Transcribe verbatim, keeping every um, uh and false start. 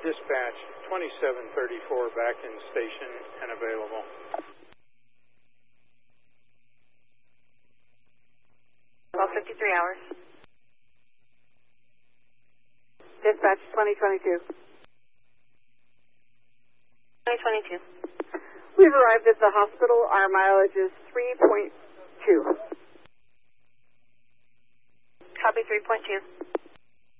Dispatch, twenty-seven thirty-four back in station and available. twelve fifty-three hours. Dispatch, twenty twenty-two. twenty twenty-two. We've arrived at the hospital. Our mileage is three point two. Copy three point two.